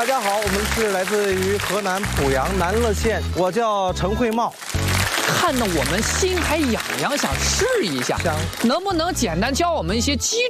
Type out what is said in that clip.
大家好，我们是来自于河南濮阳南乐县，我叫陈慧茂。 看得我们心还痒痒，想试一下，能不能简单教我们一些基